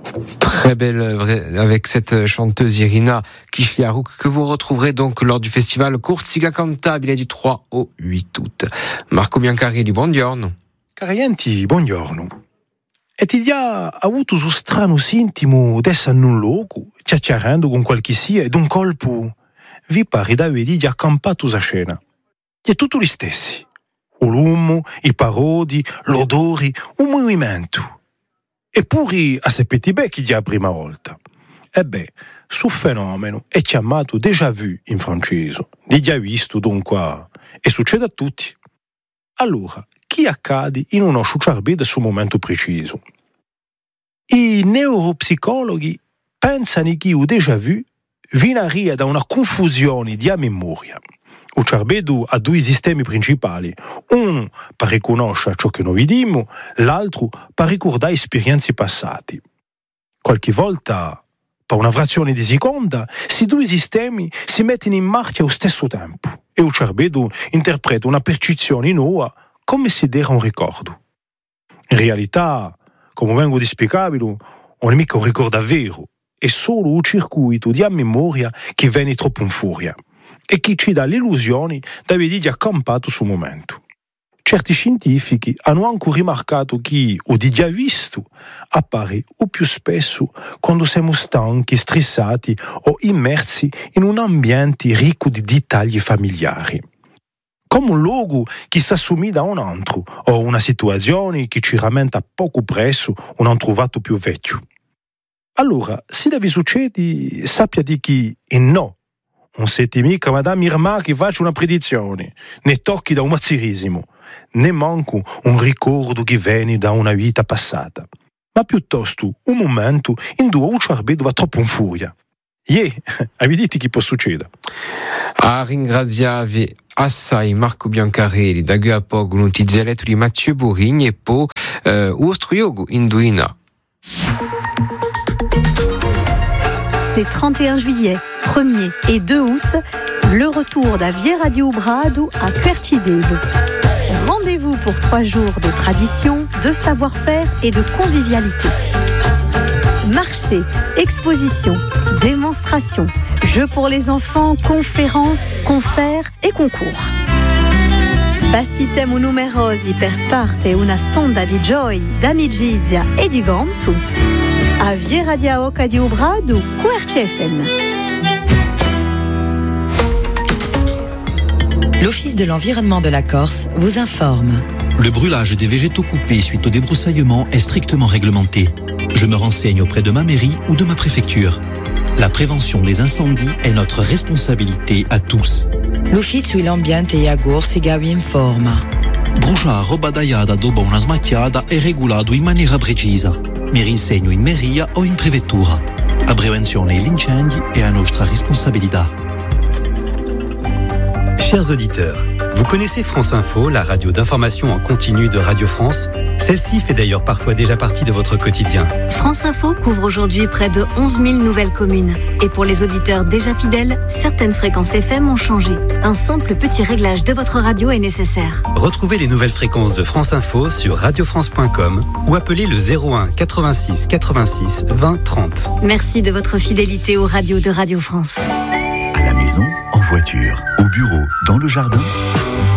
Très belle œuvre avec cette chanteuse Irina Kishliarouk que vous retrouverez donc lors du festival Corsica Cantabile du 3 au 8 août. Marco Biancarelli, buongiorno. Cari buongiorno. E ti ha avuto su strano sintomo d'essere in un luogo, chiacchierando con qualche sia, ed un colpo vi pare di accampato sulla scena. E tutto gli stessi. O l'uomo, i parodi, l'odori, un movimento. Eppure a sapete bene chi la prima volta. Su fenomeno è chiamato déjà vu in francese. Di già visto dunque, e succede a tutti. Allora, chi accade in uno sciuciarbede sul momento preciso? I neuropsicologi pensano che il déjà vu viene da una confusione di memoria. Il cervello ha due sistemi principali, uno per riconoscere ciò che noi vediamo, l'altro per ricordare esperienze passate. Qualche volta, per una frazione di seconda, questi due sistemi si mettono in marcia allo stesso tempo e il cervello interpreta una percezione nuova come se era un ricordo. In realtà, come vengo di spiegarlo, non è mica un ricordo vero, è solo un circuito di memoria che viene troppo in furia e che ci dà l'illusione di aver accampato sul momento. Certi scientifici hanno anche rimarcato che o di già visto appare o più spesso quando siamo stanchi, stressati o immersi in un ambiente ricco di dettagli familiari. Come un luogo che si assomiglia a un altro o una situazione che ci rammenta poco presso un altro trovato più vecchio. Allora, se vi succede, sappia di chi e no. Non siete mica Madame Irma che faccia una predizione, né tocchi da un mazzirisimo, né manco un ricordo che viene da una vita passata, ma piuttosto un momento in cui il cervello va troppo in furia. Avete che può succedere? A ringraziare assai Marco Biancarelli, da qui a poco l'utilizzato di Mathieu Bourigny e poi Ostriogo Induina. C'est 31 juillet, 1er et 2 août, le retour d'Avie Radio Brado à Quercidelo. Rendez-vous pour 3 jours de tradition, de savoir-faire et de convivialité. Marché, exposition, démonstration, jeux pour les enfants, conférences, concerts et concours. Baspitemo numerosi per sparte una stonda di gioia, d'amicizia e di gantu. A Vie Radio Oca di Ubrado, QRCFM. L'Office de l'environnement de la Corse vous informe. Le brûlage des végétaux coupés suite au débroussaillement est strictement réglementé. Je me renseigne auprès de ma mairie ou de ma préfecture. La prévention des incendies est notre responsabilité à tous. L'Ufficio dell'ambiente e Agor si vi informa. Bruciare roba tagliata dopo una smacchiata è regolato in maniera precisa. Mi rinsegno in mairie o in prefettura. La prevenzione degli incendi è a nostra responsabilità. Chers auditeurs, vous connaissez France Info, la radio d'information en continu de Radio France? Celle-ci fait d'ailleurs parfois déjà partie de votre quotidien. France Info couvre aujourd'hui près de 11 000 nouvelles communes. Et pour les auditeurs déjà fidèles, certaines fréquences FM ont changé. Un simple petit réglage de votre radio est nécessaire. Retrouvez les nouvelles fréquences de France Info sur radiofrance.com ou appelez le 01 86 86 20 30. Merci de votre fidélité aux radios de Radio France. À la maison, en voiture, au bureau, dans le jardin,